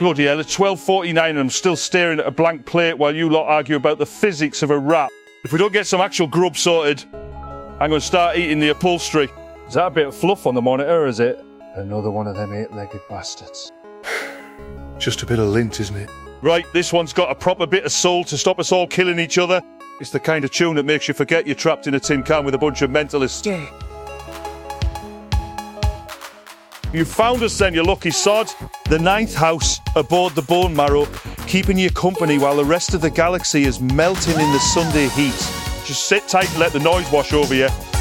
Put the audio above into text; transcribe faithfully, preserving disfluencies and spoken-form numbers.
Bloody hell, it's twelve forty-nine and I'm still staring at a blank plate while you lot argue about the physics of a wrap. If we don't get some actual grub sorted, I'm going to start eating the upholstery. Is that a bit of fluff on the monitor, or is it? Another one of them eight-legged bastards. Just a bit of lint, isn't it? Right, this one's got a proper bit of soul to stop us all killing each other. It's the kind of tune that makes you forget you're trapped in a tin can with a bunch of mentalists. Yeah. You found us then, you lucky sod. The ninth house aboard the bone marrow, keeping you company while the rest of the galaxy is melting in the Sunday heat. Just sit tight and let the noise wash over you.